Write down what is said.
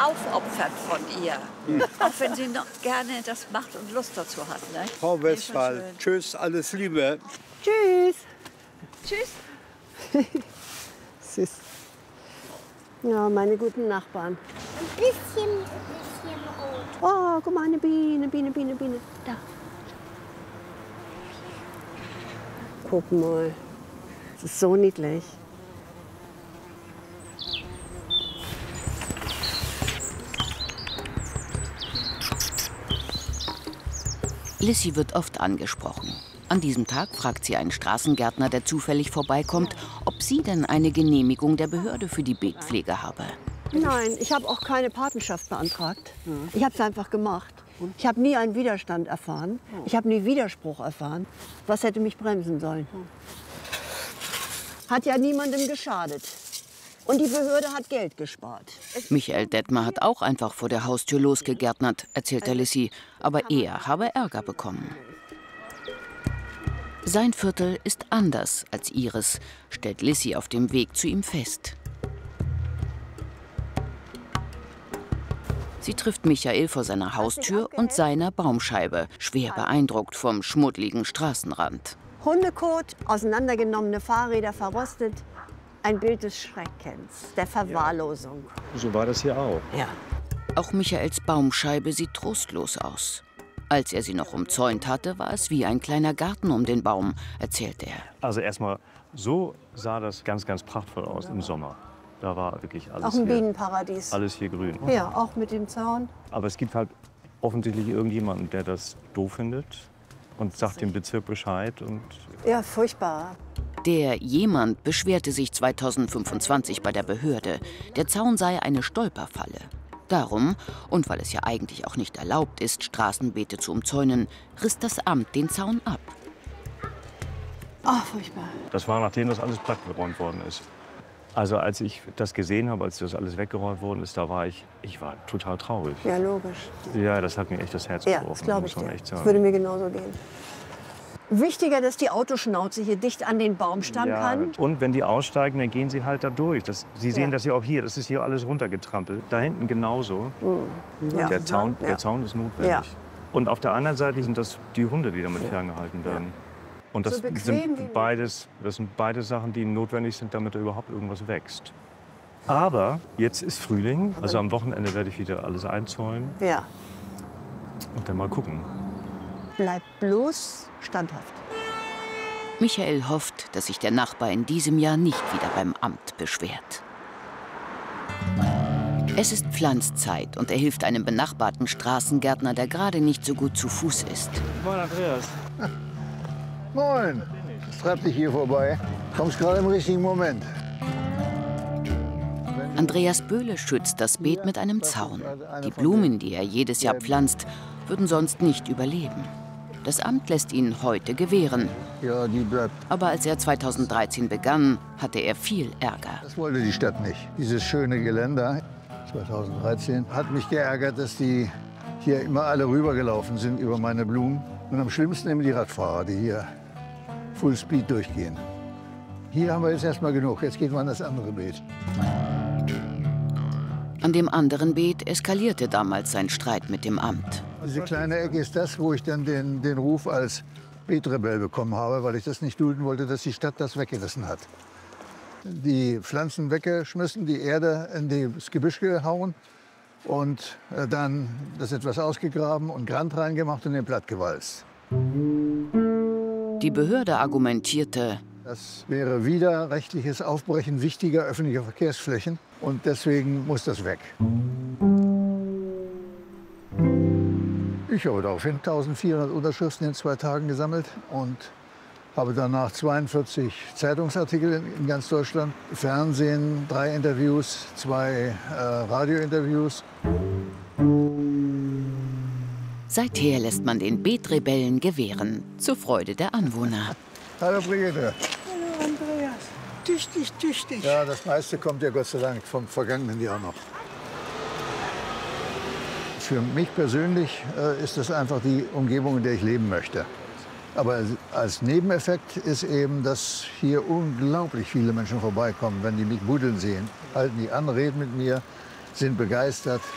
aufopfernd von ihr. Auch wenn sie noch gerne das macht und Lust dazu hat. Ne? Frau Westphal, tschüss, alles Liebe. Tschüss. Tschüss. Süß. Ja, meine guten Nachbarn. Ein bisschen rot. Oh, guck mal, eine Biene. Da. Guck mal. Das ist so niedlich. Lissy wird oft angesprochen. An diesem Tag fragt sie einen Straßengärtner, der zufällig vorbeikommt, ob sie denn eine Genehmigung der Behörde für die Beetpflege habe. Nein, ich habe auch keine Patenschaft beantragt. Ich habe es einfach gemacht. Ich habe nie einen Widerstand erfahren. Ich habe nie Widerspruch erfahren. Was hätte mich bremsen sollen? Hat ja niemandem geschadet. Und die Behörde hat Geld gespart. Michael Detmer hat auch einfach vor der Haustür losgegärtnert, erzählt der Lissy. Aber er habe Ärger bekommen. Sein Viertel ist anders als ihres, stellt Lissy auf dem Weg zu ihm fest. Sie trifft Michael vor seiner Haustür und seiner Baumscheibe, schwer beeindruckt vom schmuddeligen Straßenrand. Hundekot, auseinandergenommene Fahrräder verrostet. Ein Bild des Schreckens, der Verwahrlosung. So war das hier auch. Ja. Auch Michaels Baumscheibe sieht trostlos aus. Als er sie noch umzäunt hatte, war es wie ein kleiner Garten um den Baum, erzählt er. Also erstmal, so sah das ganz, ganz prachtvoll aus im Sommer. Da war wirklich alles Auch ein hier, Bienenparadies. alles hier grün. Ja, auch mit dem Zaun. Aber es gibt halt offensichtlich irgendjemanden, der das doof findet und sagt dem Bezirk Bescheid. Und Ja, furchtbar. Der jemand beschwerte sich 2025 bei der Behörde. Der Zaun sei eine Stolperfalle. Darum, und weil es ja eigentlich auch nicht erlaubt ist, Straßenbeete zu umzäunen, riss das Amt den Zaun ab. Ach, furchtbar. das war, nachdem das alles plattgeräumt worden ist. Also als ich das gesehen habe, als das alles weggeräumt worden ist, da war ich war total traurig. Ja, logisch. Ja, das hat mir echt das Herz Ja, gebrochen, das glaube ich muss man dir. echt Das sagen. würde mir genauso gehen. Wichtiger, dass die Autoschnauze hier dicht an den Baumstamm kann. Und wenn die aussteigen, dann gehen sie halt da durch. Sie sehen das ja auch hier, das ist hier alles runtergetrampelt. Da hinten genauso. Ja. Der Zaun ist notwendig. Ja. Und auf der anderen Seite sind das die Hunde, die damit ferngehalten werden. Und das So bequem wie sind beides Sachen, die notwendig sind, damit da überhaupt irgendwas wächst. Aber jetzt ist Frühling, also am Wochenende werde ich wieder alles einzäunen Ja. und dann mal gucken. Bleib bloß standhaft. Michael hofft, dass sich der Nachbar in diesem Jahr nicht wieder beim Amt beschwert. Es ist Pflanzzeit und er hilft einem benachbarten Straßengärtner, der gerade nicht so gut zu Fuß ist. Moin, Andreas. Moin, was treibt dich hier vorbei? Kommst gerade im richtigen Moment. Andreas Böhle schützt das Beet mit einem Zaun. Die Blumen, die er jedes Jahr pflanzt, würden sonst nicht überleben. Das Amt lässt ihn heute gewähren. Ja, die bleibt. Aber als er 2013 begann, hatte er viel Ärger. Das wollte die Stadt nicht. Dieses schöne Geländer 2013 hat mich geärgert, dass die hier immer alle rübergelaufen sind über meine Blumen. Und am schlimmsten immer die Radfahrer, die hier Fullspeed durchgehen. Hier haben wir jetzt erstmal genug. Jetzt geht man an das andere Beet. An dem anderen Beet eskalierte damals sein Streit mit dem Amt. Diese kleine Ecke ist das, wo ich dann den Ruf als Beetrebell bekommen habe, weil ich das nicht dulden wollte, dass die Stadt das weggerissen hat. Die Pflanzen weggeschmissen, die Erde in das Gebüsch gehauen und dann das etwas ausgegraben und Grand reingemacht und den Platt gewalzt. Die Behörde argumentierte, das wäre widerrechtliches Aufbrechen wichtiger öffentlicher Verkehrsflächen und deswegen muss das weg. Ich habe daraufhin 1400 Unterschriften in 2 Tagen gesammelt und habe danach 42 Zeitungsartikel in ganz Deutschland, Fernsehen, 3 Interviews, 2 Radiointerviews. seither lässt man den Beetrebellen gewähren, zur Freude der Anwohner. Hallo Brigitte. Hallo Andreas. Tüchtig, tüchtig. Ja, das meiste kommt ja Gott sei Dank vom vergangenen Jahr noch. Für mich persönlich ist das einfach die Umgebung, in der ich leben möchte. Aber als Nebeneffekt ist eben, dass hier unglaublich viele Menschen vorbeikommen, wenn die mich buddeln sehen. Halten die an, reden mit mir, sind begeistert.